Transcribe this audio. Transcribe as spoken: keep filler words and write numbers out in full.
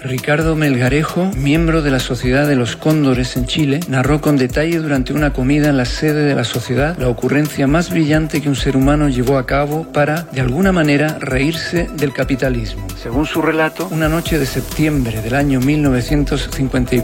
Ricardo Melgarejo, miembro de la Sociedad de los Cóndores en Chile, narró con detalle durante una comida en la sede de la sociedad la ocurrencia más brillante que un ser humano llevó a cabo para, de alguna manera, reírse del capitalismo. Según su relato, una noche de septiembre del año mil novecientos cincuenta y